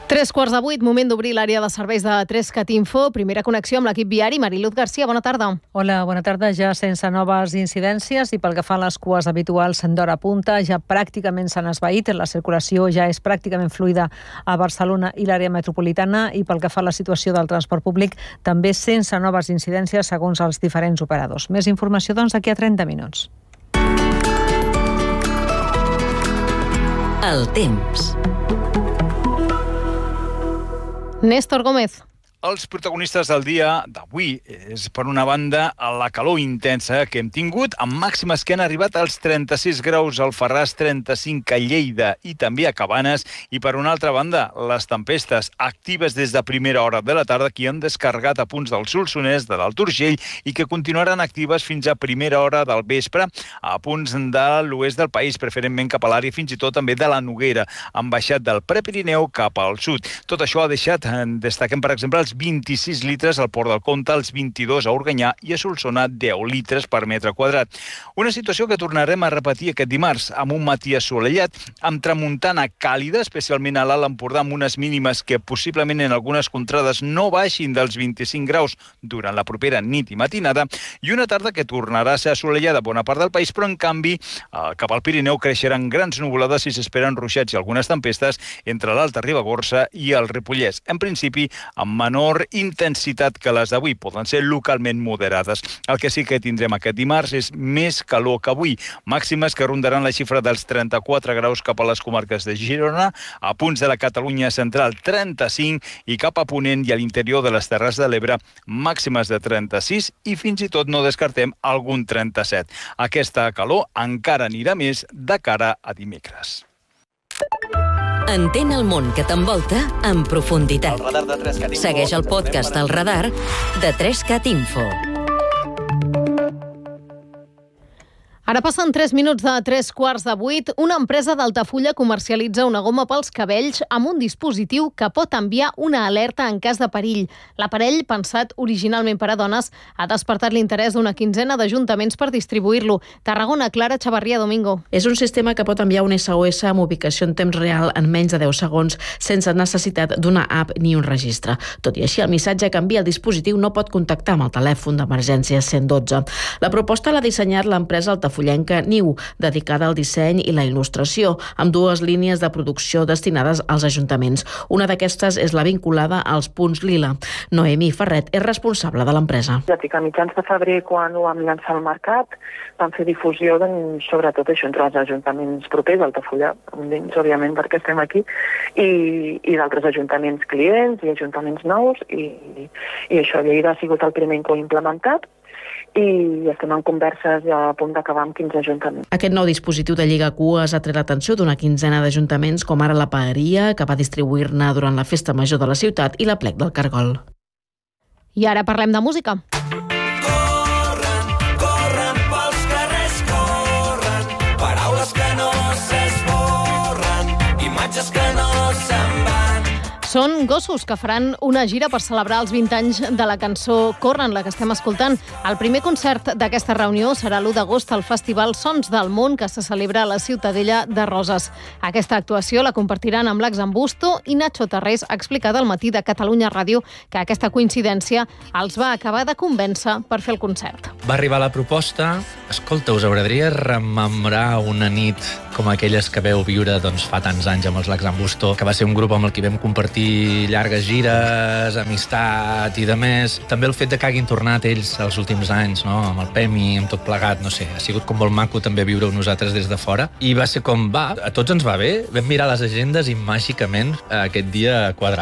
7:15, moment d'obrir l'àrea de serveis de 3CAT Info. Primera connexió amb l'equip viari. Mariluz Garcia, bona tarda. Hola, bona tarda. Ja sense noves incidències i pel que fa a les cues habituals d'hora punta, ja pràcticament s'han esvaït. La circulació ja és pràcticament fluida a Barcelona i l'àrea metropolitana, i pel que fa a la situació del transport públic, també sense noves incidències segons els diferents operadors. Més informació, doncs, d'aquí a 30 minuts. El temps. Néstor Gómez. Els protagonistes del dia d'avui és, per una banda, la calor intensa que hem tingut, amb màximes que han arribat als 36 graus al Ferraz, 35 a Lleida i també a Cabanes, i per una altra banda, les tempestes actives des de primera hora de la tarda que han descarregat a punts del Solsonès, de l'Alt Urgell, i que continuaran actives fins a primera hora del vespre a punts de l'oest del país, preferentment cap a l'àrea fins i tot també de la Noguera. Han baixat del Prepirineu cap al sud. Tot això ha deixat, destaquem per exemple, els 26 litres al Port del Comte, els 22 a Organyà i a Solsona 10 litres per metre quadrat. Una situació que tornarem a repetir aquest dimarts, amb un matí assolellat, amb tramuntana càlida, especialment a l'Alt Empordà, amb unes mínimes que possiblement en algunes contrades no baixin dels 25 graus durant la propera nit i matinada, i una tarda que tornarà a ser assolellada a bona part del país, però en canvi cap al Pirineu creixeran grans nuvolades i s'esperen ruixats i algunes tempestes entre l'Alta Ribagorça i el Ripollès. En principi, amb menor intensitat que les d'avui, poden ser localment moderades. El que sí que tindrem aquest dimarts és més calor que avui. Màximes que rondaran la xifra dels 34 graus cap a les comarques de Girona, a punts de la Catalunya central 35 i cap a Ponent i a l'interior de les Terres de l'Ebre màximes de 36 i fins i tot no descartem algun 37. Aquesta calor encara anirà més de cara a dimecres. Entén el món que t'envolta en profunditat. Segueix el podcast del Radar de 3CAT Info. Ara passen 3 minuts de 7:15. Una empresa d'Altafulla comercialitza una goma pels cabells amb un dispositiu que pot enviar una alerta en cas de perill. L'aparell, pensat originalment per a dones, ha despertat l'interès d'una quinzena d'ajuntaments per distribuir-lo. Tarragona, Clara Chavarría Domingo. És un sistema que pot enviar un SOS amb ubicació en temps real en menys de 10 segons sense necessitat d'una app ni un registre. Tot i així, el missatge que envia el dispositiu no pot contactar amb el telèfon d'emergència 112. La proposta l'ha dissenyat l'empresa Altafulla Niu, dedicada al disseny i la il·lustració, amb 2 línies de producció destinades als ajuntaments. Una d'aquestes és la vinculada als punts lila. Noemí Ferret és responsable de l'empresa. A mitjans de febrer, quan ho vam llançar al mercat, vam fer difusió, sobretot això, entre els ajuntaments propers, Altafulla, dins, òbviament, perquè estem aquí, i d'altres ajuntaments clients i ajuntaments nous, i això, Lleida ha sigut el primer que ho ha implementat, i estem en converses a punt d'acabar amb 15 ajuntaments. Aquest nou dispositiu de lligacues ha tret l'atenció d'una quinzena d'ajuntaments, com ara la Paeria, que va distribuir-ne durant la Festa Major de la ciutat, i la Plec del Cargol. I ara parlem de música. Corren pels carrers, corren, paraules que no s'esborren, imatges que no se'n van. Són Gossos, que faran una gira per celebrar els 20 anys de la cançó Corren, la que estem escoltant. El primer concert d'aquesta reunió serà l'1 d'agost al Festival Sons del Món, que se celebra a la Ciutadella de Roses. Aquesta actuació la compartiran amb l'Ax Busto, i Nacho Tarrés ha explicat al matí de Catalunya Ràdio que aquesta coincidència els va acabar de convèncer per fer el concert. Va arribar la proposta: escolta, us agradaria rememorar una nit com aquelles que veu viure fa tants anys amb els l'Ax Busto, que va ser un grup amb el que vam compartir llargues gires, amistat i de més. També el fet de que hagin tornat ells els últims anys, no? Amb el Pemi, amb tot plegat, no sé, ha sigut com molt maco també viure-ho nosaltres des de fora. I va ser com, a tots ens va bé, vam mirar les agendes i màgicament aquest dia quadrava.